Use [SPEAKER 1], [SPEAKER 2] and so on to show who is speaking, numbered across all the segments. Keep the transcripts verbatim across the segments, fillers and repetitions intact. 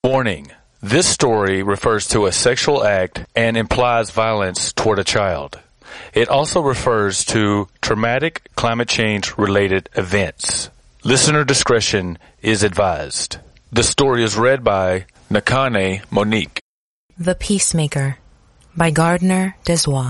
[SPEAKER 1] Warning. This story refers to a sexual act and implies violence toward a child. It also refers to traumatic climate change related events. Listener discretion is advised. The story is read by Nakane Monique.
[SPEAKER 2] The Peacemaker by Gardner Dessois.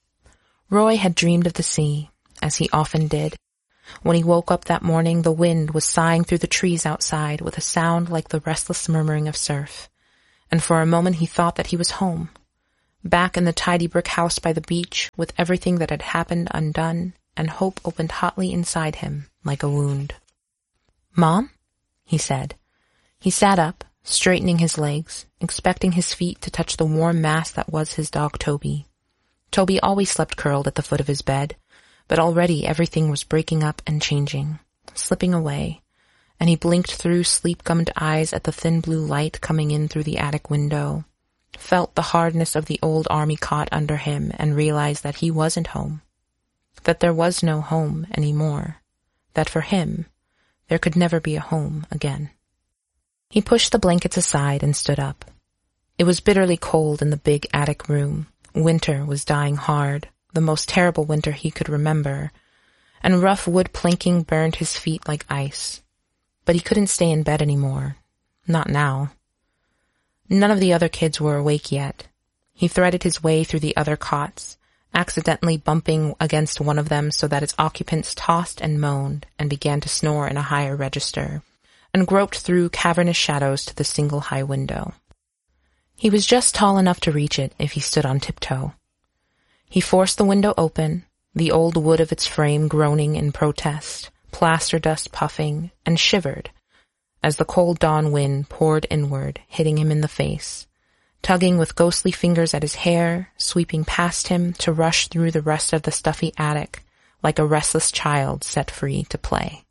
[SPEAKER 2] Roy had dreamed of the sea, as he often did. When he woke up that morning, the wind was sighing through the trees outside with a sound like the restless murmuring of surf. And for a moment he thought that he was home, back in the tidy brick house by the beach, with everything that had happened undone, and hope opened hotly inside him like a wound. "Mom?" he said. He sat up, straightening his legs, expecting his feet to touch the warm mass that was his dog Toby. Toby always slept curled at the foot of his bed, but already everything was breaking up and changing, slipping away, and he blinked through sleep-gummed eyes at the thin blue light coming in through the attic window, felt the hardness of the old army cot under him, and realized that he wasn't home, that there was no home anymore, that for him there could never be a home again. He pushed the blankets aside and stood up. It was bitterly cold in the big attic room. Winter was dying hard, the most terrible winter he could remember, and rough wood planking burned his feet like ice. But he couldn't stay in bed anymore. Not now. None of the other kids were awake yet. He threaded his way through the other cots, accidentally bumping against one of them so that its occupants tossed and moaned and began to snore in a higher register, and groped through cavernous shadows to the single high window. He was just tall enough to reach it if he stood on tiptoe. He forced the window open, the old wood of its frame groaning in protest, plaster dust puffing, and shivered as the cold dawn wind poured inward, hitting him in the face, tugging with ghostly fingers at his hair, sweeping past him to rush through the rest of the stuffy attic like a restless child set free to play.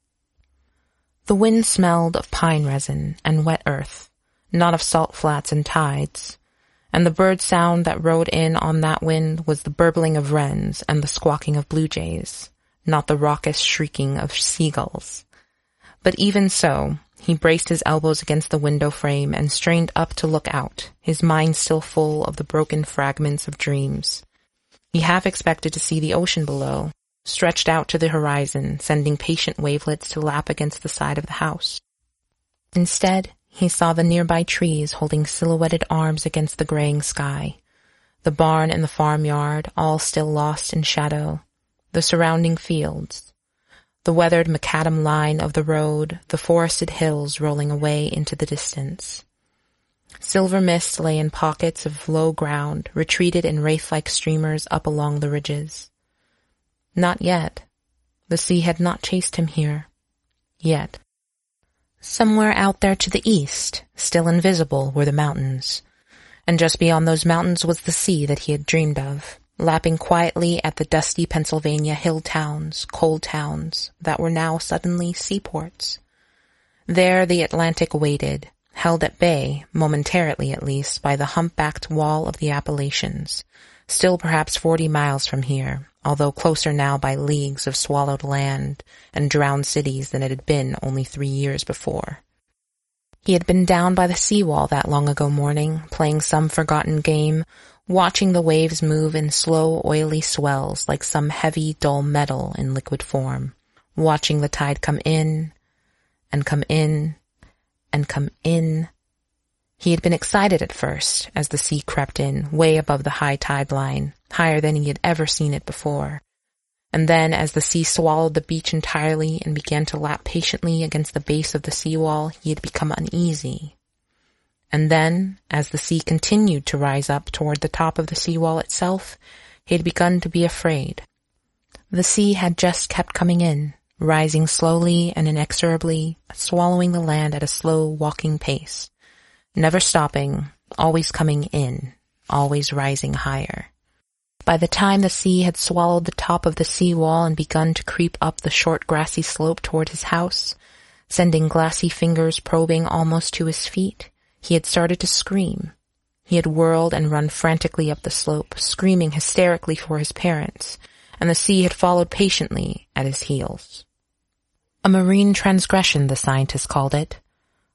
[SPEAKER 2] The wind smelled of pine resin and wet earth, not of salt flats and tides, and the bird sound that rode in on that wind was the burbling of wrens and the squawking of blue jays, not the raucous shrieking of seagulls. But even so, he braced his elbows against the window frame and strained up to look out, his mind still full of the broken fragments of dreams. He half expected to see the ocean below, stretched out to the horizon, sending patient wavelets to lap against the side of the house. Instead, he saw the nearby trees holding silhouetted arms against the graying sky, the barn and the farmyard all still lost in shadow, the surrounding fields, the weathered macadam line of the road, the forested hills rolling away into the distance. Silver mist lay in pockets of low ground, retreated in wraith-like streamers up along the ridges. Not yet. The sea had not chased him here. Yet. Somewhere out there to the east, still invisible, were the mountains, and just beyond those mountains was the sea that he had dreamed of, lapping quietly at the dusty Pennsylvania hill towns, coal towns, that were now suddenly seaports. There the Atlantic waited, held at bay, momentarily at least, by the humpbacked wall of the Appalachians, still perhaps forty miles from here, although closer now by leagues of swallowed land and drowned cities than it had been only three years before. He had been down by the seawall that long ago morning, playing some forgotten game, watching the waves move in slow, oily swells like some heavy, dull metal in liquid form, watching the tide come in, and come in, and come in. He had been excited at first, as the sea crept in, way above the high tide line, higher than he had ever seen it before. And then, as the sea swallowed the beach entirely and began to lap patiently against the base of the seawall, he had become uneasy. And then, as the sea continued to rise up toward the top of the seawall itself, he had begun to be afraid. The sea had just kept coming in, rising slowly and inexorably, swallowing the land at a slow walking pace, never stopping, always coming in, always rising higher. By the time the sea had swallowed the top of the seawall and begun to creep up the short grassy slope toward his house, sending glassy fingers probing almost to his feet, he had started to scream. He had whirled and run frantically up the slope, screaming hysterically for his parents, and the sea had followed patiently at his heels. A marine transgression, the scientists called it.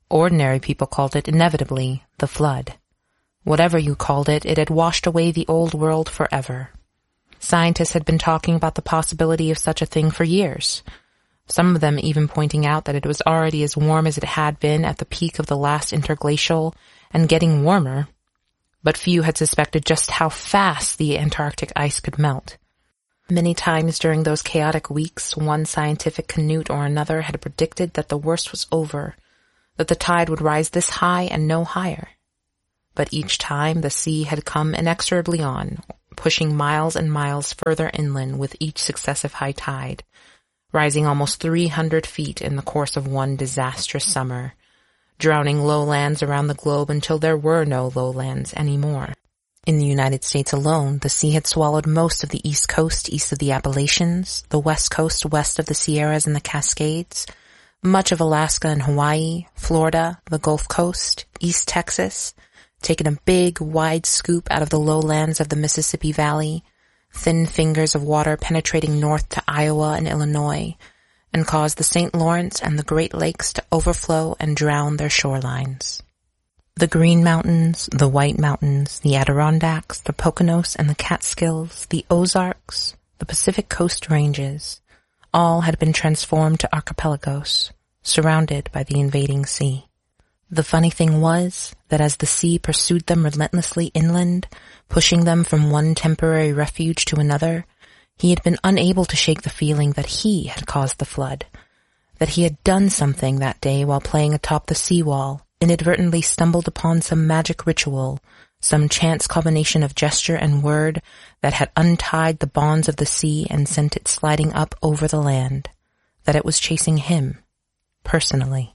[SPEAKER 2] Ordinary people called it, inevitably, the flood. Whatever you called it, it had washed away the old world forever. Scientists had been talking about the possibility of such a thing for years, some of them even pointing out that it was already as warm as it had been at the peak of the last interglacial and getting warmer, but few had suspected just how fast the Antarctic ice could melt. Many times during those chaotic weeks, one scientific canute or another had predicted that the worst was over, that the tide would rise this high and no higher. But each time the sea had come inexorably on, pushing miles and miles further inland with each successive high tide, rising almost three hundred feet in the course of one disastrous summer, drowning lowlands around the globe until there were no lowlands anymore. In the United States alone, the sea had swallowed most of the East Coast east of the Appalachians, the West Coast west of the Sierras and the Cascades, much of Alaska and Hawaii, Florida, the Gulf Coast, East Texas, taken a big, wide scoop out of the lowlands of the Mississippi Valley, thin fingers of water penetrating north to Iowa and Illinois, and caused the Saint Lawrence and the Great Lakes to overflow and drown their shorelines. The Green Mountains, the White Mountains, the Adirondacks, the Poconos and the Catskills, the Ozarks, the Pacific Coast Ranges, all had been transformed to archipelagos, surrounded by the invading sea. The funny thing was that as the sea pursued them relentlessly inland, pushing them from one temporary refuge to another, he had been unable to shake the feeling that he had caused the flood, that he had done something that day while playing atop the seawall, inadvertently stumbled upon some magic ritual, some chance combination of gesture and word that had untied the bonds of the sea and sent it sliding up over the land, that it was chasing him, personally.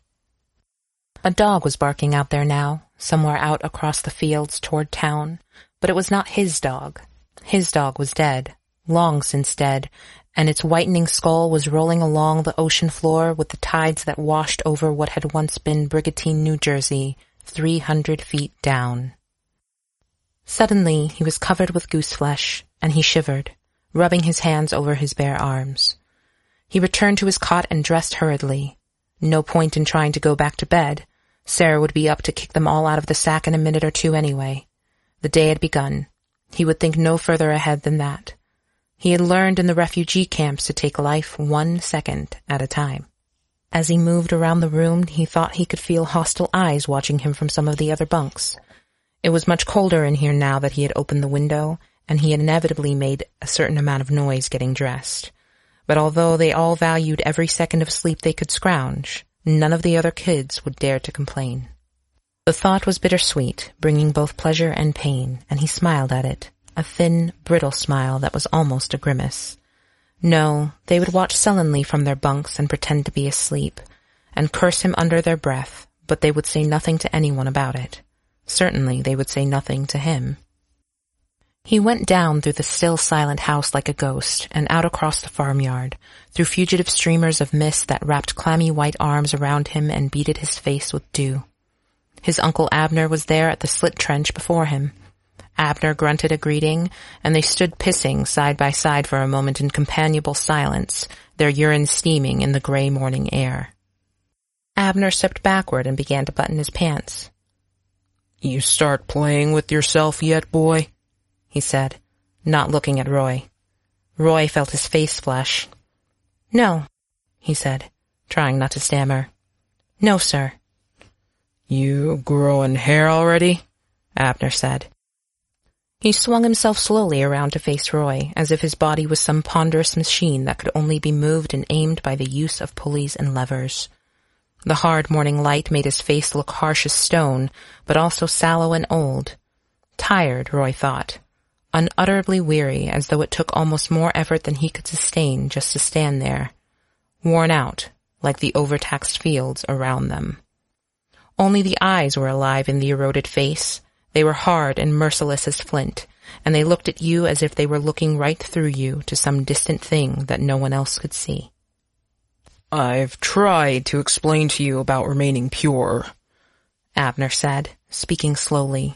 [SPEAKER 2] A dog was barking out there now, somewhere out across the fields toward town, but it was not his dog. His dog was dead, long since dead, and its whitening skull was rolling along the ocean floor with the tides that washed over what had once been Brigantine, New Jersey, three hundred feet down. Suddenly he was covered with goose flesh, and he shivered, rubbing his hands over his bare arms. He returned to his cot and dressed hurriedly. No point in trying to go back to bed. Sarah would be up to kick them all out of the sack in a minute or two anyway. The day had begun. He would think no further ahead than that. He had learned in the refugee camps to take life one second at a time. As he moved around the room, he thought he could feel hostile eyes watching him from some of the other bunks. It was much colder in here now that he had opened the window, and he had inevitably made a certain amount of noise getting dressed. But although they all valued every second of sleep they could scrounge, none of the other kids would dare to complain. The thought was bittersweet, bringing both pleasure and pain, and he smiled at it, a thin, brittle smile that was almost a grimace. No, they would watch sullenly from their bunks and pretend to be asleep, and curse him under their breath, but they would say nothing to anyone about it. Certainly they would say nothing to him. He went down through the still silent house like a ghost, and out across the farmyard, through fugitive streamers of mist that wrapped clammy white arms around him and beaded his face with dew. His Uncle Abner was there at the slit trench before him. Abner grunted a greeting, and they stood pissing side by side for a moment in companionable silence, their urine steaming in the gray morning air. Abner stepped backward and began to button his pants. "You start playing with yourself yet, boy?" he said, not looking at Roy. Roy felt his face flush. "No," he said, trying not to stammer. "No, sir." "You growing hair already?" Abner said. He swung himself slowly around to face Roy, as if his body was some ponderous machine that could only be moved and aimed by the use of pulleys and levers. The hard morning light made his face look harsh as stone, but also sallow and old. Tired, Roy thought. Unutterably weary, as though it took almost more effort than he could sustain just to stand there. Worn out, like the overtaxed fields around them. Only the eyes were alive in the eroded face. They were hard and merciless as flint, and they looked at you as if they were looking right through you to some distant thing that no one else could see. "I've tried to explain to you about remaining pure," Abner said, speaking slowly.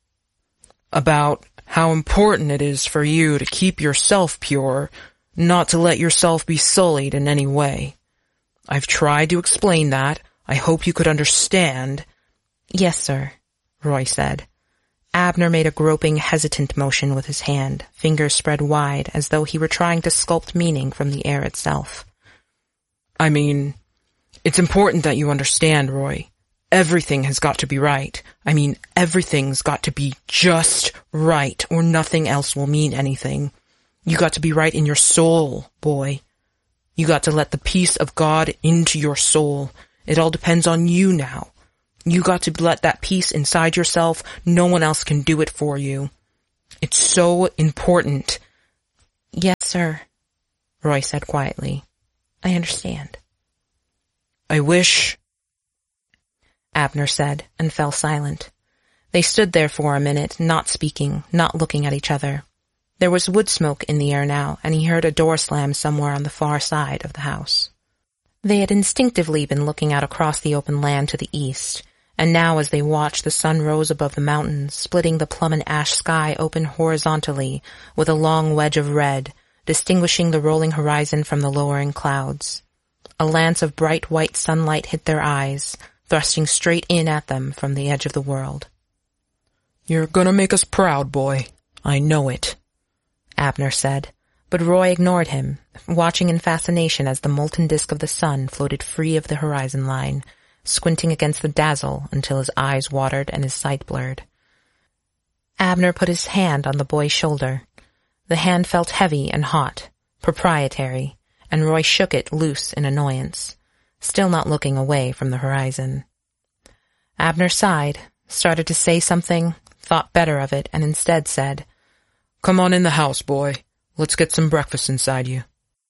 [SPEAKER 2] "About how important it is for you to keep yourself pure, not to let yourself be sullied in any way. I've tried to explain that
[SPEAKER 3] I hope you could understand."
[SPEAKER 2] "Yes, sir," Roy said. Abner made a groping, hesitant motion with his hand, fingers spread wide, as though he were trying to sculpt meaning from the air itself.
[SPEAKER 3] "I mean, it's important that you understand, Roy. Everything has got to be right. I mean, everything's got to be just right, or nothing else will mean anything. You got to be right in your soul, boy. You got to let the peace of God into your soul. It all depends on you now. You got to let that peace inside yourself. No one else can do it for you. It's so important."
[SPEAKER 2] "Yes, sir," Roy said quietly. "I understand."
[SPEAKER 3] "I wish—"
[SPEAKER 2] Abner said, and fell silent. They stood there for a minute, not speaking, not looking at each other. There was wood smoke in the air now, and he heard a door slam somewhere on the far side of the house. They had instinctively been looking out across the open land to the east, and now as they watched, the sun rose above the mountains, splitting the plum and ash sky open horizontally with a long wedge of red, distinguishing the rolling horizon from the lowering clouds. A lance of bright white sunlight hit their eyes, thrusting straight in at them from the edge of the world.
[SPEAKER 3] "You're gonna make us proud, boy. I know it,"
[SPEAKER 2] Abner said, but Roy ignored him, watching in fascination as the molten disk of the sun floated free of the horizon line, squinting against the dazzle until his eyes watered and his sight blurred. Abner put his hand on the boy's shoulder. The hand felt heavy and hot, proprietary, and Roy shook it loose in annoyance, still not looking away from the horizon. Abner sighed, started to say something, thought better of it, and instead said,
[SPEAKER 3] "Come on in the house, boy. Let's get some breakfast inside you."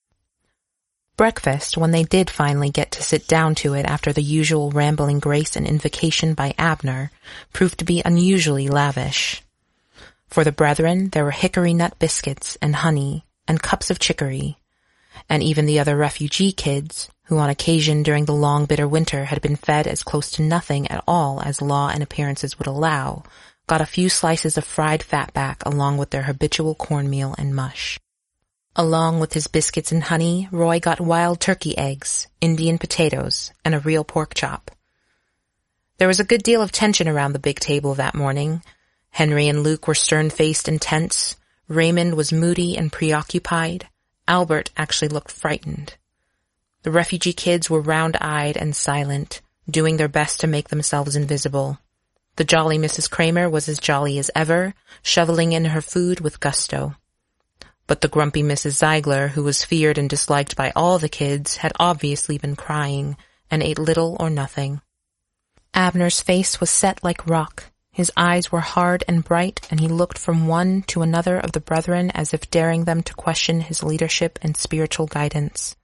[SPEAKER 2] Breakfast, when they did finally get to sit down to it after the usual rambling grace and invocation by Abner, proved to be unusually lavish. For the brethren, there were hickory nut biscuits and honey and cups of chicory, and even the other refugee kids, who on occasion during the long bitter winter had been fed as close to nothing at all as law and appearances would allow, got a few slices of fried fatback along with their habitual cornmeal and mush. Along with his biscuits and honey, Roy got wild turkey eggs, Indian potatoes, and a real pork chop. There was a good deal of tension around the big table that morning. Henry and Luke were stern-faced and tense. Raymond was moody and preoccupied. Albert actually looked frightened. The refugee kids were round-eyed and silent, doing their best to make themselves invisible. The jolly Missus Kramer was as jolly as ever, shoveling in her food with gusto. But the grumpy Missus Ziegler, who was feared and disliked by all the kids, had obviously been crying, and ate little or nothing. Abner's face was set like rock. His eyes were hard and bright, and he looked from one to another of the brethren as if daring them to question his leadership and spiritual guidance.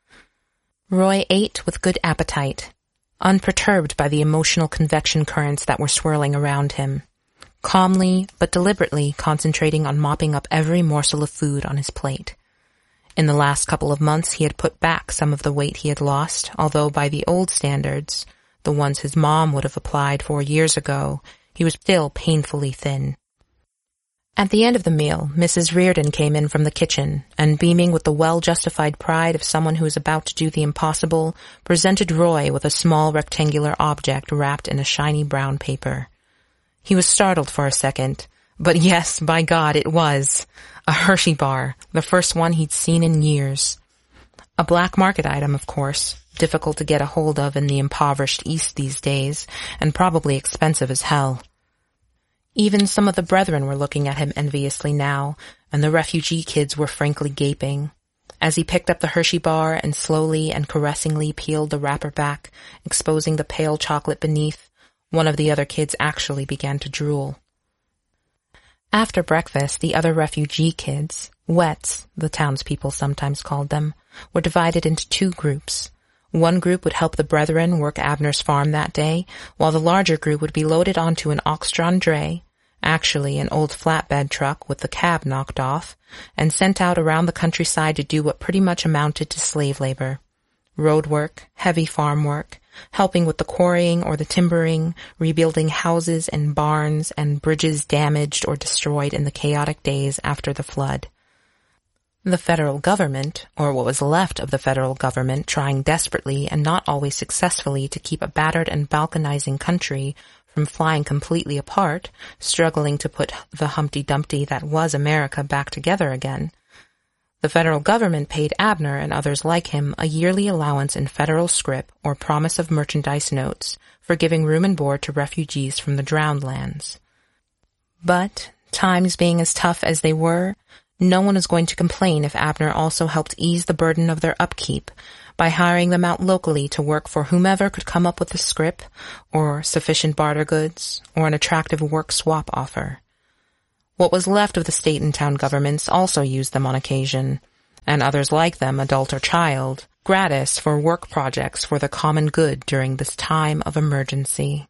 [SPEAKER 2] Roy ate with good appetite, unperturbed by the emotional convection currents that were swirling around him, calmly but deliberately concentrating on mopping up every morsel of food on his plate. In the last couple of months he had put back some of the weight he had lost, although by the old standards, the ones his mom would have applied four years ago, he was still painfully thin. At the end of the meal, Missus Reardon came in from the kitchen, and beaming with the well-justified pride of someone who is about to do the impossible, presented Roy with a small rectangular object wrapped in a shiny brown paper. He was startled for a second, but yes, by God, it was. A Hershey bar, the first one he'd seen in years. A black market item, of course, difficult to get a hold of in the impoverished East these days, and probably expensive as hell. Even some of the brethren were looking at him enviously now, and the refugee kids were frankly gaping. As he picked up the Hershey bar and slowly and caressingly peeled the wrapper back, exposing the pale chocolate beneath, one of the other kids actually began to drool. After breakfast, the other refugee kids, wets, the townspeople sometimes called them, were divided into two groups. One group would help the brethren work Abner's farm that day, while the larger group would be loaded onto an ox-drawn dray, actually an old flatbed truck with the cab knocked off, and sent out around the countryside to do what pretty much amounted to slave labor. Road work, heavy farm work, helping with the quarrying or the timbering, rebuilding houses and barns and bridges damaged or destroyed in the chaotic days after the flood. The federal government, or what was left of the federal government, trying desperately and not always successfully to keep a battered and balkanizing country from flying completely apart, struggling to put the Humpty Dumpty that was America back together again. The federal government paid Abner and others like him a yearly allowance in federal scrip or promise of merchandise notes for giving room and board to refugees from the drowned lands. But, times being as tough as they were, no one was going to complain if Abner also helped ease the burden of their upkeep by hiring them out locally to work for whomever could come up with a scrip, or sufficient barter goods, or an attractive work swap offer. What was left of the state and town governments also used them on occasion, and others like them, adult or child, gratis for work projects for the common good during this time of emergency.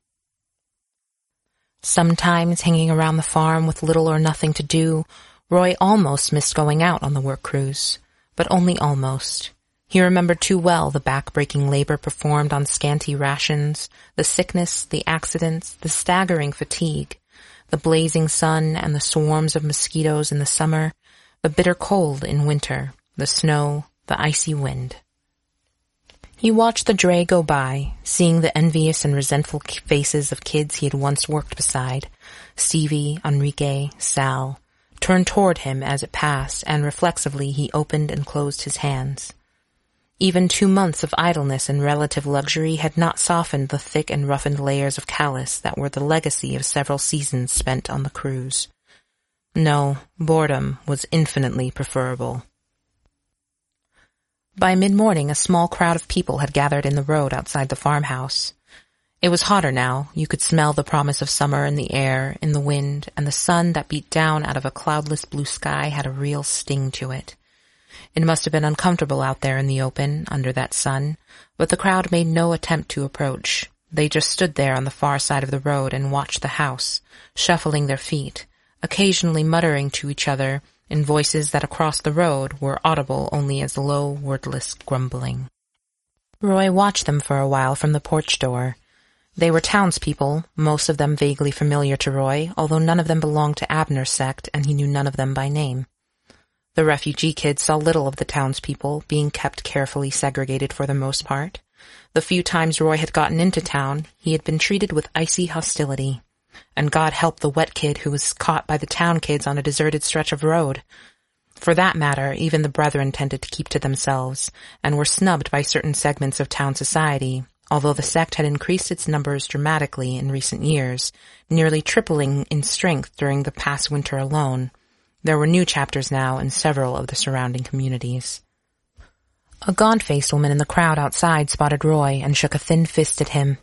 [SPEAKER 2] Sometimes, hanging around the farm with little or nothing to do, Roy almost missed going out on the work cruise, but only almost. He remembered too well the back-breaking labor performed on scanty rations, the sickness, the accidents, the staggering fatigue, the blazing sun and the swarms of mosquitoes in the summer, the bitter cold in winter, the snow, the icy wind. He watched the dray go by, seeing the envious and resentful faces of kids he had once worked beside, Stevie, Enrique, Sal, turn toward him as it passed, and reflexively he opened and closed his hands. Even two months of idleness and relative luxury had not softened the thick and roughened layers of callous that were the legacy of several seasons spent on the cruise. No, boredom was infinitely preferable. By mid-morning, a small crowd of people had gathered in the road outside the farmhouse. It was hotter now. You could smell the promise of summer in the air, in the wind, and the sun that beat down out of a cloudless blue sky had a real sting to it. It must have been uncomfortable out there in the open, under that sun, but the crowd made no attempt to approach. They just stood there on the far side of the road and watched the house, shuffling their feet, occasionally muttering to each other in voices that across the road were audible only as low, wordless grumbling. Roy watched them for a while from the porch door. They were townspeople, most of them vaguely familiar to Roy, although none of them belonged to Abner's sect, and he knew none of them by name. The refugee kids saw little of the townspeople, being kept carefully segregated for the most part. The few times Roy had gotten into town, he had been treated with icy hostility. And God help the wet kid who was caught by the town kids on a deserted stretch of road. For that matter, even the brethren tended to keep to themselves, and were snubbed by certain segments of town society, although the sect had increased its numbers dramatically in recent years, nearly tripling in strength during the past winter alone. There were new chapters now in several of the surrounding communities. A gaunt-faced woman in the crowd outside spotted Roy and shook a thin fist at him.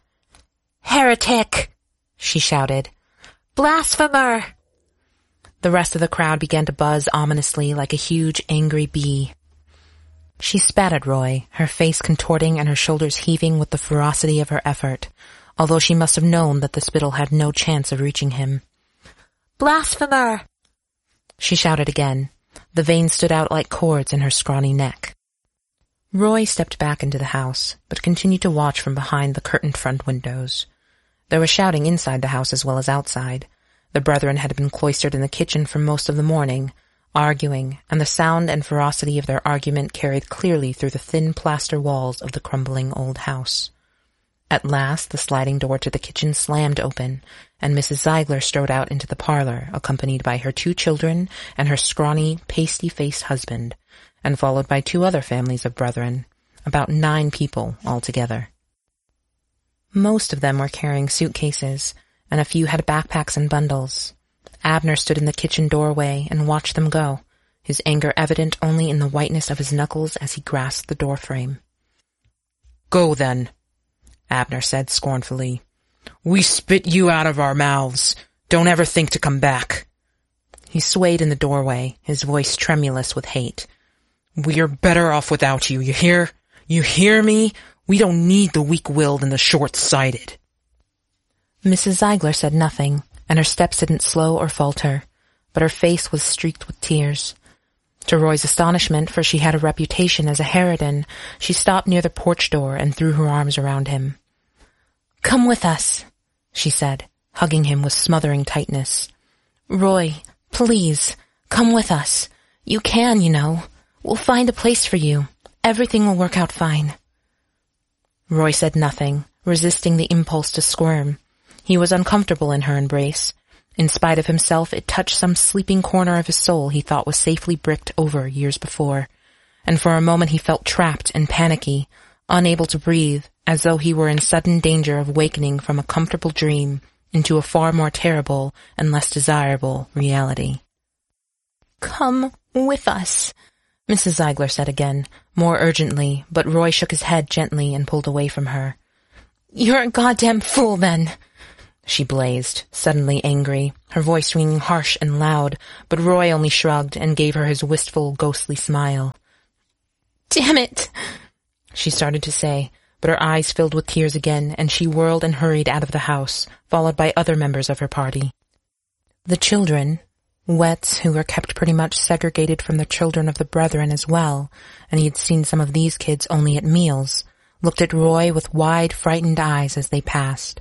[SPEAKER 2] "Heretic!" she shouted. "Blasphemer!" The rest of the crowd began to buzz ominously like a huge, angry bee. She spat at Roy, her face contorting and her shoulders heaving with the ferocity of her effort, although she must have known that the spittle had no chance of reaching him. "Blasphemer!" she shouted again. The veins stood out like cords in her scrawny neck. Roy stepped back into the house, but continued to watch from behind the curtained front windows. There was shouting inside the house as well as outside. The brethren had been cloistered in the kitchen for most of the morning, arguing, and the sound and ferocity of their argument carried clearly through the thin plaster walls of the crumbling old house. At last the sliding door to the kitchen slammed open, and Missus Ziegler strode out into the parlor, accompanied by her two children and her scrawny, pasty-faced husband, and followed by two other families of brethren, about nine people altogether. Most of them were carrying suitcases, and a few had backpacks and bundles. Abner stood in the kitchen doorway and watched them go, his anger evident only in the whiteness of his knuckles as he grasped the doorframe. "Go, then," Abner said scornfully. "We spit you out of our mouths. Don't ever think to come back." He swayed in the doorway, his voice tremulous with hate. "We're better off without you, you hear? You hear me? We don't need the weak-willed and the short-sighted." Missus Ziegler said nothing, and her steps didn't slow or falter, but her face was streaked with tears. To Roy's astonishment, for she had a reputation as a harridan, she stopped near the porch door and threw her arms around him. "Come with us," she said, hugging him with smothering tightness. "Roy, please, come with us. You can, you know. We'll find a place for you. Everything will work out fine. Roy said nothing, resisting the impulse to squirm. He was uncomfortable in her embrace. In spite of himself, it touched some sleeping corner of his soul he thought was safely bricked over years before. And for a moment he felt trapped and panicky, unable to breathe, as though he were in sudden danger of wakening from a comfortable dream into a far more terrible and less desirable reality. Come with us, Missus Ziegler said again, more urgently, but Roy shook his head gently and pulled away from her. You're a goddamn fool, then, she blazed, suddenly angry, her voice ringing harsh and loud, but Roy only shrugged and gave her his wistful, ghostly smile. Damn it, she started to say, but her eyes filled with tears again, and she whirled and hurried out of the house, followed by other members of her party. The children, Wets, who were kept pretty much segregated from the children of the brethren as well, and he had seen some of these kids only at meals, looked at Roy with wide, frightened eyes as they passed.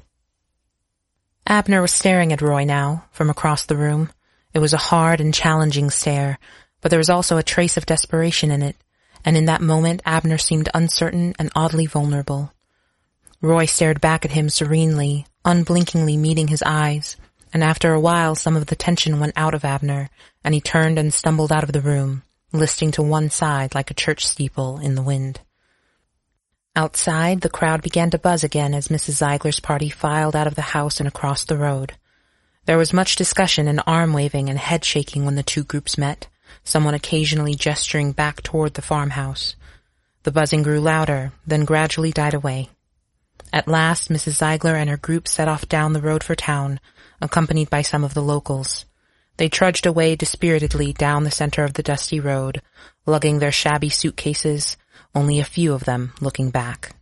[SPEAKER 2] Abner was staring at Roy now, from across the room. It was a hard and challenging stare, but there was also a trace of desperation in it, and in that moment Abner seemed uncertain and oddly vulnerable. Roy stared back at him serenely, unblinkingly meeting his eyes, and after a while some of the tension went out of Abner, and he turned and stumbled out of the room, listing to one side like a church steeple in the wind. Outside, the crowd began to buzz again as Missus Ziegler's party filed out of the house and across the road. There was much discussion and arm-waving and head-shaking when the two groups met, someone occasionally gesturing back toward the farmhouse. The buzzing grew louder, then gradually died away. At last, Missus Ziegler and her group set off down the road for town, accompanied by some of the locals. They trudged away dispiritedly down the center of the dusty road, lugging their shabby suitcases, only a few of them looking back.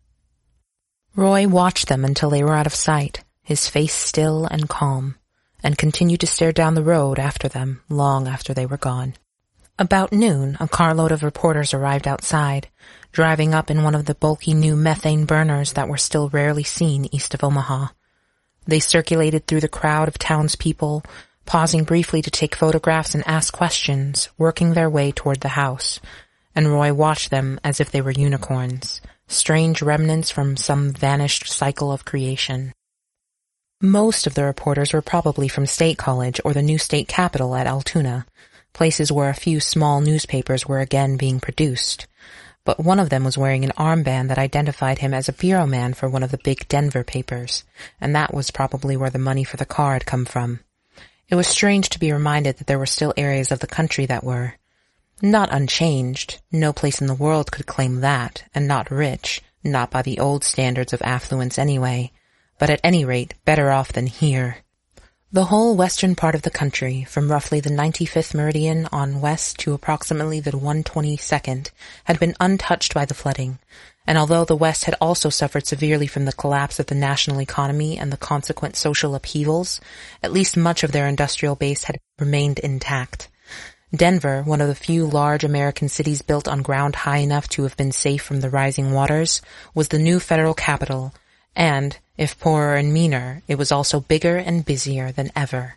[SPEAKER 2] Roy watched them until they were out of sight, his face still and calm, and continued to stare down the road after them long after they were gone. About noon, a carload of reporters arrived outside, driving up in one of the bulky new methane burners that were still rarely seen east of Omaha. They circulated through the crowd of townspeople, pausing briefly to take photographs and ask questions, working their way toward the house, and Roy watched them as if they were unicorns, strange remnants from some vanished cycle of creation. Most of the reporters were probably from State College or the new state capitol at Altoona, places where a few small newspapers were again being produced. But one of them was wearing an armband that identified him as a bureau man for one of the big Denver papers, and that was probably where the money for the car had come from. It was strange to be reminded that there were still areas of the country that were not unchanged. No place in the world could claim that, and not rich, not by the old standards of affluence anyway, but at any rate better off than here. The whole western part of the country, from roughly the ninety-fifth meridian on west to approximately the one hundred twenty-second, had been untouched by the flooding, and although the west had also suffered severely from the collapse of the national economy and the consequent social upheavals, at least much of their industrial base had remained intact. Denver, one of the few large American cities built on ground high enough to have been safe from the rising waters, was the new federal capital, and, if poorer and meaner, it was also bigger and busier than ever.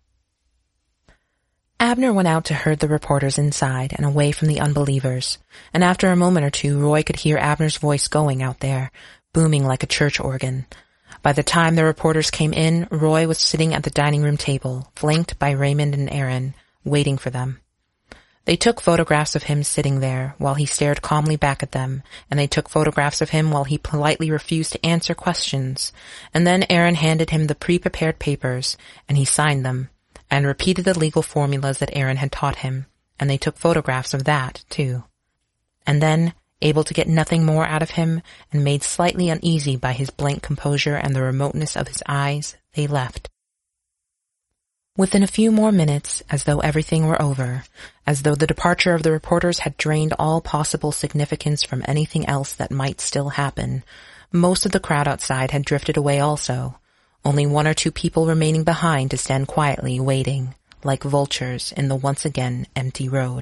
[SPEAKER 2] Abner went out to herd the reporters inside and away from the unbelievers, and after a moment or two Roy could hear Abner's voice going out there, booming like a church organ. By the time the reporters came in, Roy was sitting at the dining room table, flanked by Raymond and Aaron, waiting for them. They took photographs of him sitting there while he stared calmly back at them, and they took photographs of him while he politely refused to answer questions, and then Aaron handed him the pre-prepared papers, and he signed them, and repeated the legal formulas that Aaron had taught him, and they took photographs of that, too. And then, able to get nothing more out of him, and made slightly uneasy by his blank composure and the remoteness of his eyes, they left. Within a few more minutes, as though everything were over, as though the departure of the reporters had drained all possible significance from anything else that might still happen, most of the crowd outside had drifted away also, only one or two people remaining behind to stand quietly waiting, like vultures in the once again empty road.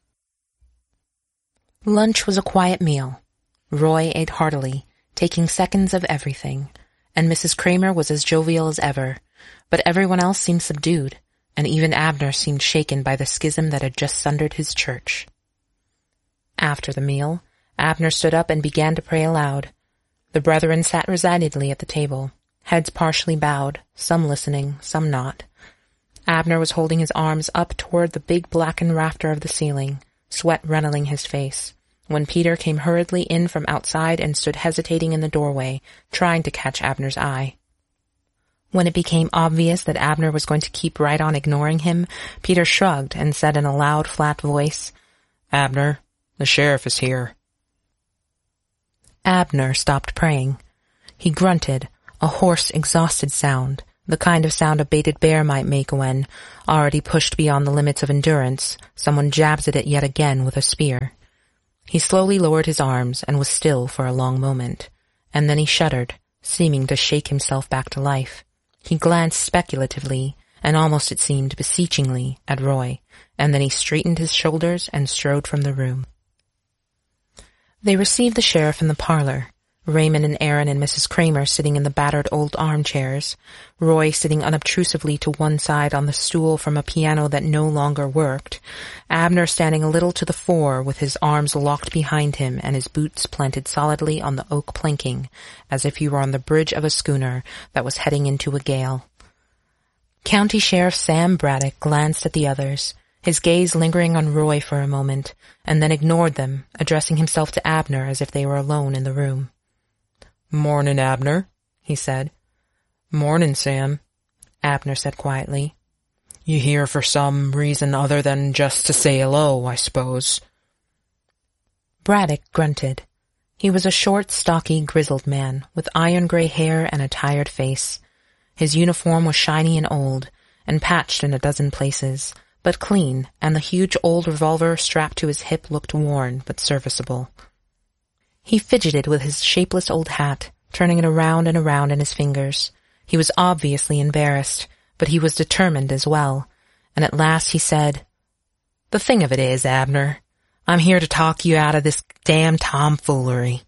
[SPEAKER 2] Lunch was a quiet meal. Roy ate heartily, taking seconds of everything, and Missus Kramer was as jovial as ever, but everyone else seemed subdued, and even Abner seemed shaken by the schism that had just sundered his church. After the meal, Abner stood up and began to pray aloud. The brethren sat resignedly at the table, heads partially bowed, some listening, some not. Abner was holding his arms up toward the big blackened rafter of the ceiling, sweat runneling his face, when Peter came hurriedly in from outside and stood hesitating in the doorway, trying to catch Abner's eye. When it became obvious that Abner was going to keep right on ignoring him, Peter shrugged and said in a loud, flat voice, "Abner, the sheriff is here." Abner stopped praying. He grunted, a hoarse, exhausted sound, the kind of sound a baited bear might make when, already pushed beyond the limits of endurance, someone jabs at it yet again with a spear. He slowly lowered his arms and was still for a long moment, and then he shuddered, seeming to shake himself back to life. He glanced speculatively, and almost it seemed beseechingly, at Roy, and then he straightened his shoulders and strode from the room. They received the sheriff in the parlor, Raymond and Aaron and Missus Kramer sitting in the battered old armchairs, Roy sitting unobtrusively to one side on the stool from a piano that no longer worked, Abner standing a little to the fore with his arms locked behind him and his boots planted solidly on the oak planking, as if he were on the bridge of a schooner that was heading into a gale. County Sheriff Sam Braddock glanced at the others, his gaze lingering on Roy for a moment, and then ignored them, addressing himself to Abner as if they were alone in the room. "Mornin', Abner," he said. "Mornin', Sam," Abner said quietly. "You here for some reason other than just to say hello, I suppose." Braddock grunted. He was a short, stocky, grizzled man, with iron-gray hair and a tired face. His uniform was shiny and old, and patched in a dozen places, but clean, and the huge old revolver strapped to his hip looked worn but serviceable. He fidgeted with his shapeless old hat, turning it around and around in his fingers. He was obviously embarrassed, but he was determined as well, and at last he said, "The thing of it is, Abner, I'm here to talk you out of this damn tomfoolery."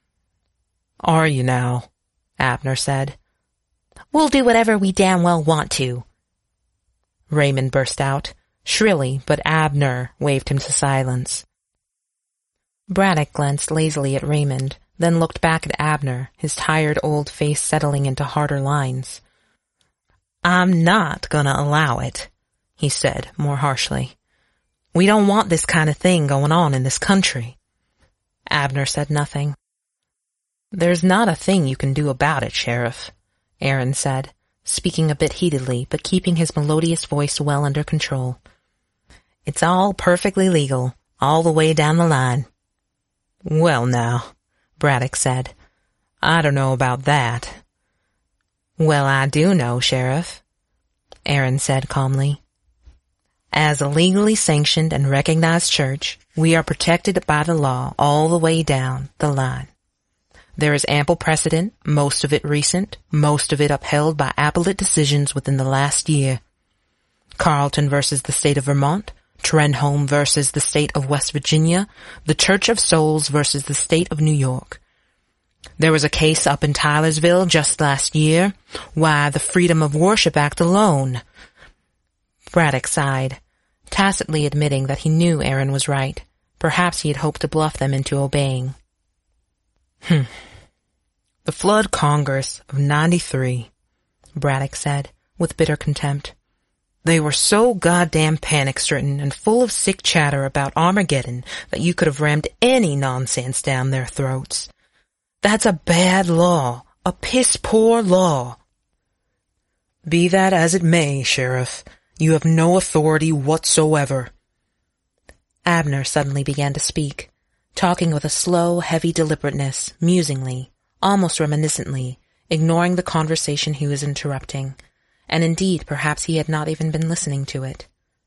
[SPEAKER 2] "Are you now?" Abner said. "We'll do whatever we damn well want to," Raymond burst out, shrilly, but Abner waved him to silence. Braddock glanced lazily at Raymond, then looked back at Abner, his tired old face settling into harder lines. "I'm not gonna allow it," he said more harshly. "We don't want this kind of thing going on in this country." Abner said nothing. "There's not a thing you can do about it, Sheriff," Aaron said, speaking a bit heatedly, but keeping his melodious voice well under control. "It's all perfectly legal, all the way down the line." "Well now," Braddock said, "I don't know about that." "Well, I do know, Sheriff," Aaron said calmly. "As a legally sanctioned and recognized church, we are protected by the law all the way down the line. There is ample precedent, most of it recent, most of it upheld by appellate decisions within the last year. Carlton versus the state of Vermont, Trenholm versus the state of West Virginia, the Church of Souls versus the state of New York. There was a case up in Tylersville just last year. Why, the Freedom of Worship Act alone." Braddock sighed, tacitly admitting that he knew Aaron was right. Perhaps he had hoped to bluff them into obeying. Hmm. "The Flood Congress of ninety-three, Braddock said, with bitter contempt. "They were so goddamn panic-stricken and full of sick chatter about Armageddon that you could have rammed any nonsense down their throats. That's a bad law, a piss-poor law." "Be that as it may, Sheriff, you have no authority whatsoever." Abner suddenly began to speak, talking with a slow, heavy deliberateness, musingly, almost reminiscently, ignoring the conversation he was interrupting. And indeed, perhaps he had not even been listening to it.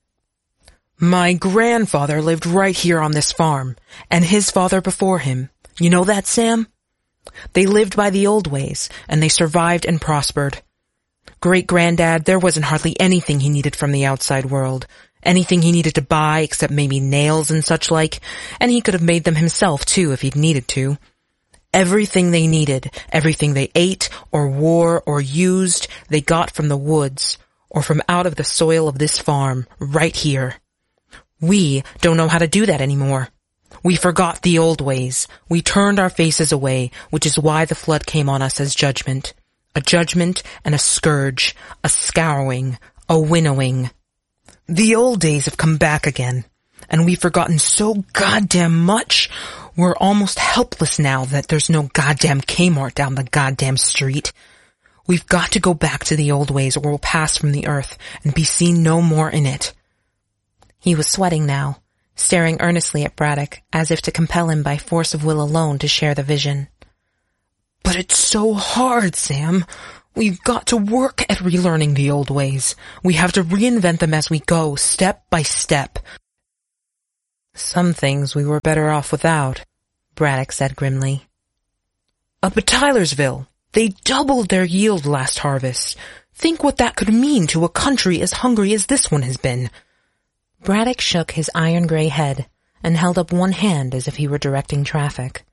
[SPEAKER 2] "My grandfather lived right here on this farm, and his father before him. You know that, Sam? They lived by the old ways, and they survived and prospered. Great-granddad, there wasn't hardly anything he needed from the outside world, anything he needed to buy except maybe nails and such like, and he could have made them himself, too, if he'd needed to. Everything they needed, everything they ate or wore or used, they got from the woods,
[SPEAKER 3] or from out of the soil of this farm, right here. We don't know how to do that anymore. We forgot the old ways. We turned our faces away, which is why the flood came on us as judgment. A judgment and a scourge, a scouring, a winnowing. The old days have come back again, and we've forgotten so goddamn much. We're almost helpless now that there's no goddamn Kmart down the goddamn street. We've got to go back to the old ways or we'll pass from the earth and be seen no more in it.
[SPEAKER 2] He was sweating now, staring earnestly at Braddock, as if to compel him by force of will alone to share the vision.
[SPEAKER 3] But it's so hard, Sam. We've got to work at relearning the old ways. We have to reinvent them as we go, step by step.
[SPEAKER 2] Some things we were better off without, Braddock said grimly.
[SPEAKER 3] Up at Tylersville, they doubled their yield last harvest. Think what that could mean to a country as hungry as this one has been.
[SPEAKER 2] Braddock shook his iron-gray head and held up one hand as if he were directing traffic.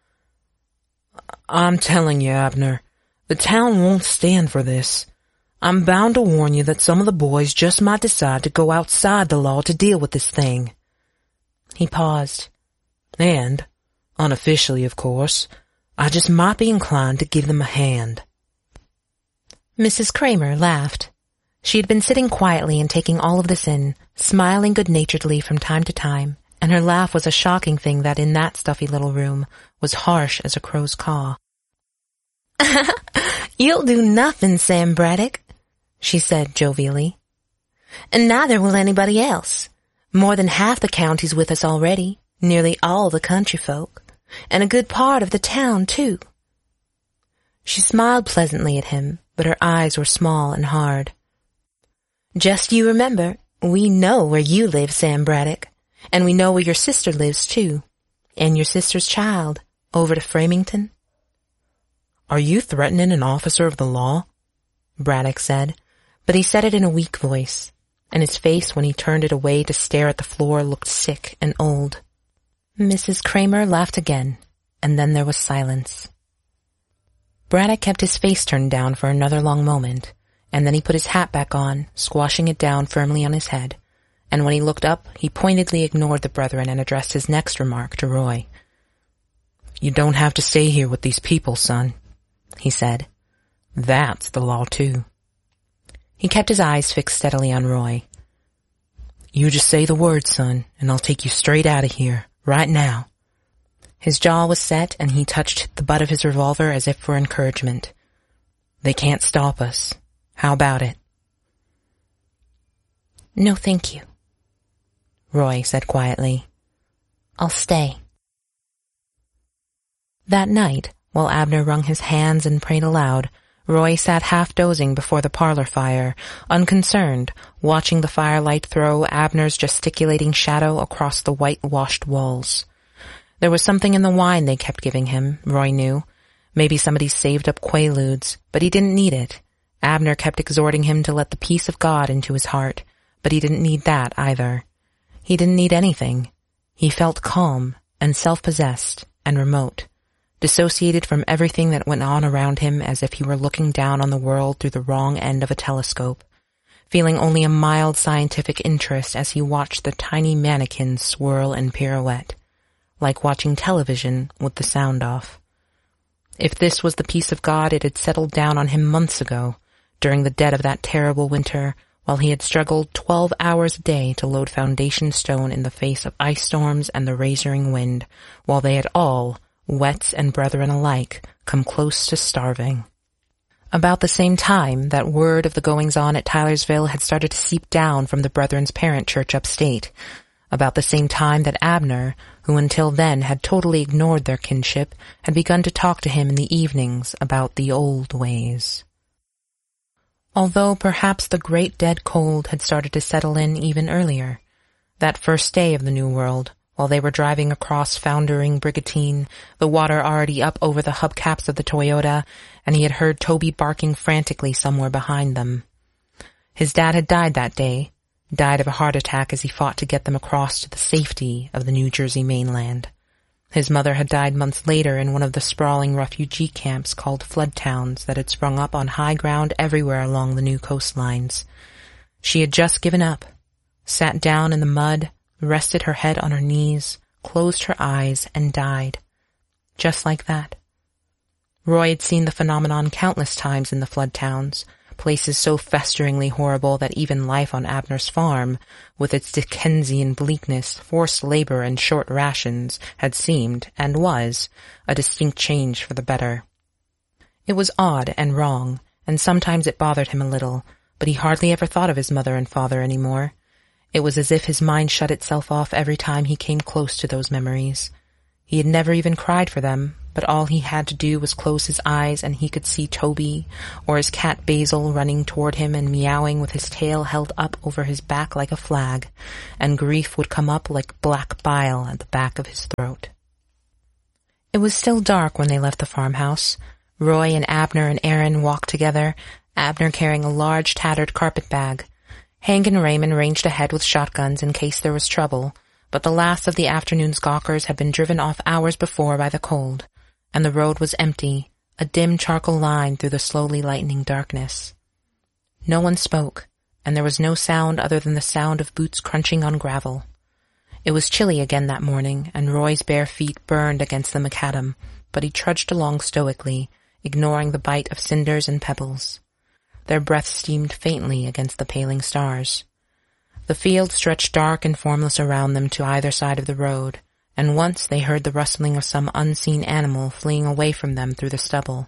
[SPEAKER 3] I'm telling you, Abner, the town won't stand for this. I'm bound to warn you that some of the boys just might decide to go outside the law to deal with this thing.
[SPEAKER 2] He paused.
[SPEAKER 3] And, unofficially of course, I just might be inclined to give them a hand.
[SPEAKER 2] Missus Kramer laughed. She had been sitting quietly and taking all of this in, smiling good-naturedly from time to time, and her laugh was a shocking thing that in that stuffy little room was harsh as a crow's caw.
[SPEAKER 4] "You'll do nothing, Sam Braddock," she said jovially. "And neither will anybody else. More than half the county's with us already, nearly all the country folk, and a good part of the town, too." She smiled pleasantly at him, but her eyes were small and hard. "Just you remember, we know where you live, Sam Braddock, and we know where your sister lives, too, and your sister's child, over to Framington."
[SPEAKER 3] "Are you threatening an officer of the law?"
[SPEAKER 2] Braddock said, but he said it in a weak voice, and his face when he turned it away to stare at the floor looked sick and old. Missus Kramer laughed again, and then there was silence. Braddock kept his face turned down for another long moment, and then he put his hat back on, squashing it down firmly on his head, and when he looked up, he pointedly ignored the brethren and addressed his next remark to Roy.
[SPEAKER 3] "You don't have to stay here with these people, son," he said. "That's the law, too."
[SPEAKER 2] He kept his eyes fixed steadily on Roy.
[SPEAKER 3] "You just say the word, son, and I'll take you straight out of here, right now."
[SPEAKER 2] His jaw was set, and he touched the butt of his revolver as if for encouragement.
[SPEAKER 3] "They can't stop us. How about it?"
[SPEAKER 4] "No, thank you,"
[SPEAKER 2] Roy said quietly.
[SPEAKER 4] "I'll stay."
[SPEAKER 2] That night, while Abner wrung his hands and prayed aloud, Roy sat half-dozing before the parlor fire, unconcerned, watching the firelight throw Abner's gesticulating shadow across the whitewashed walls. There was something in the wine they kept giving him, Roy knew. Maybe somebody saved up Quaaludes, but he didn't need it. Abner kept exhorting him to let the peace of God into his heart, but he didn't need that either. He didn't need anything. He felt calm and self-possessed and remote, dissociated from everything that went on around him as if he were looking down on the world through the wrong end of a telescope, feeling only a mild scientific interest as he watched the tiny mannequins swirl and pirouette, like watching television with the sound off. If this was the peace of God, it had settled down on him months ago, during the dead of that terrible winter, while he had struggled twelve hours a day to load foundation stone in the face of ice storms and the razoring wind, while they had all, wets and brethren alike, come close to starving. About the same time, that word of the goings-on at Tylersville had started to seep down from the Brethren's parent church upstate. About the same time that Abner, who until then had totally ignored their kinship, had begun to talk to him in the evenings about the old ways. Although perhaps the great dead cold had started to settle in even earlier, that first day of the New World, while they were driving across foundering Brigantine, the water already up over the hubcaps of the Toyota, and he had heard Toby barking frantically somewhere behind them. His dad had died that day, died of a heart attack as he fought to get them across to the safety of the New Jersey mainland. His mother had died months later in one of the sprawling refugee camps called flood towns that had sprung up on high ground everywhere along the new coastlines. She had just given up, sat down in the mud, rested her head on her knees, closed her eyes, and died. Just like that. Roy had seen the phenomenon countless times in the flood towns, places so festeringly horrible that even life on Abner's farm, with its Dickensian bleakness, forced labor, and short rations, had seemed, and was, a distinct change for the better. It was odd and wrong, and sometimes it bothered him a little, but he hardly ever thought of his mother and father any more. It was as if his mind shut itself off every time he came close to those memories. He had never even cried for them, but all he had to do was close his eyes and he could see Toby, or his cat Basil running toward him and meowing with his tail held up over his back like a flag, and grief would come up like black bile at the back of his throat. It was still dark when they left the farmhouse. Roy and Abner and Aaron walked together, Abner carrying a large tattered carpet bag. Hank and Raymond ranged ahead with shotguns in case there was trouble, but the last of the afternoon's gawkers had been driven off hours before by the cold, and the road was empty, a dim charcoal line through the slowly lightening darkness. No one spoke, and there was no sound other than the sound of boots crunching on gravel. It was chilly again that morning, and Roy's bare feet burned against the macadam, but he trudged along stoically, ignoring the bite of cinders and pebbles. Their breath steamed faintly against the paling stars. The field stretched dark and formless around them to either side of the road, and once they heard the rustling of some unseen animal fleeing away from them through the stubble.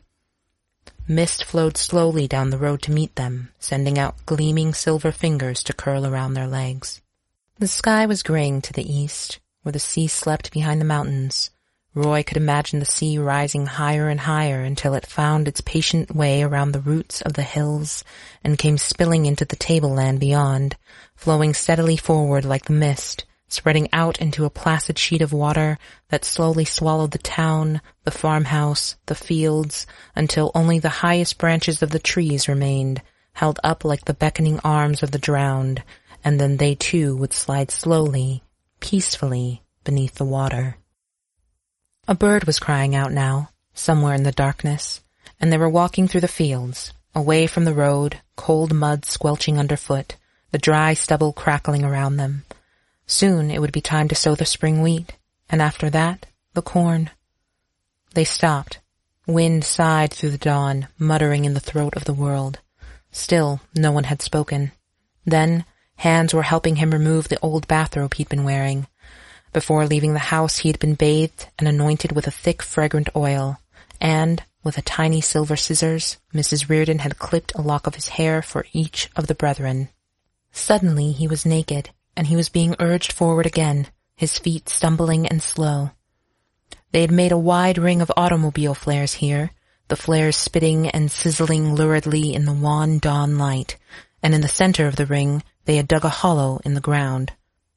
[SPEAKER 2] Mist flowed slowly down the road to meet them, sending out gleaming silver fingers to curl around their legs. The sky was graying to the east, where the sea slept behind the mountains. Roy could imagine the sea rising higher and higher until it found its patient way around the roots of the hills and came spilling into the tableland beyond, flowing steadily forward like the mist, spreading out into a placid sheet of water that slowly swallowed the town, the farmhouse, the fields, until only the highest branches of the trees remained, held up like the beckoning arms of the drowned, and then they too would slide slowly, peacefully, beneath the water. A bird was crying out now, somewhere in the darkness, and they were walking through the fields, away from the road, cold mud squelching underfoot, the dry stubble crackling around them. Soon it would be time to sow the spring wheat, and after that, the corn. They stopped. Wind sighed through the dawn, muttering in the throat of the world. Still, no one had spoken. Then, hands were helping him remove the old bathrobe he'd been wearing. Before leaving the house, he had been bathed and anointed with a thick, fragrant oil, and, with a tiny silver scissors, Missus Reardon had clipped a lock of his hair for each of the brethren. Suddenly he was naked, and he was being urged forward again, his feet stumbling and slow. They had made a wide ring of automobile flares here, the flares spitting and sizzling luridly in the wan dawn light, and in the center of the ring they had dug a hollow in the ground.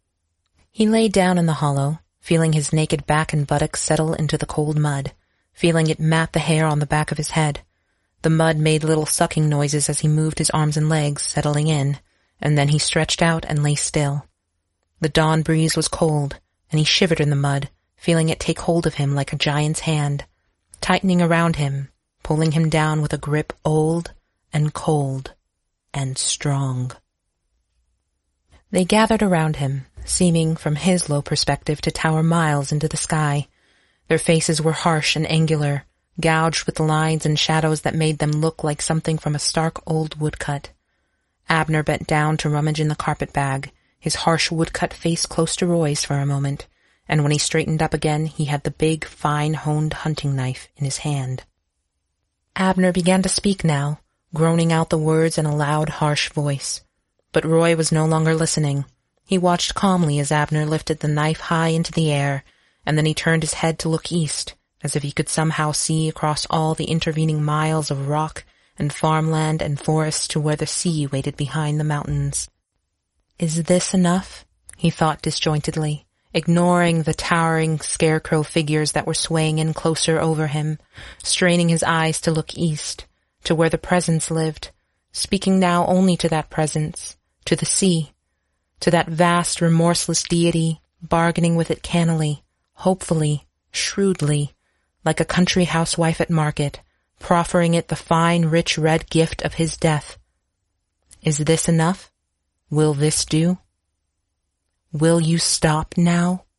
[SPEAKER 2] He lay down in the hollow, feeling his naked back and buttocks settle into the cold mud, feeling it mat the hair on the back of his head. The mud made little sucking noises as he moved his arms and legs, settling in, and then he stretched out and lay still. The dawn breeze was cold, and he shivered in the mud, feeling it take hold of him like a giant's hand, tightening around him, pulling him down with a grip old and cold and strong. They gathered around him, seeming, from his low perspective, to tower miles into the sky. Their faces were harsh and angular, gouged with lines and shadows that made them look like something from a stark old woodcut. Abner bent down to rummage in the carpet bag, his harsh woodcut face close to Roy's for a moment, and when he straightened up again he had the big, fine-honed hunting knife in his hand. Abner began to speak now, groaning out the words in a loud, harsh voice. But Roy was no longer listening. He watched calmly as Abner lifted the knife high into the air, and then he turned his head to look east, as if he could somehow see across all the intervening miles of rock and farmland and forest to where the sea waited behind the mountains. "Is this enough?" he thought disjointedly, ignoring the towering scarecrow figures that were swaying in closer over him, straining his eyes to look east, to where the presence lived, speaking now only to that presence, to the sea, to that vast, remorseless deity, bargaining with it cannily, hopefully, shrewdly, like a country housewife at market, proffering it the fine, rich red gift of his death. Is this enough? Will this do? Will you stop now?